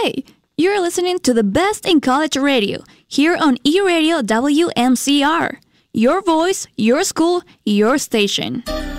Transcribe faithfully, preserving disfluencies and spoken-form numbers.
Hey, you're listening to the best in college radio here on E-Radio W M C R. Your voice, your school, your station.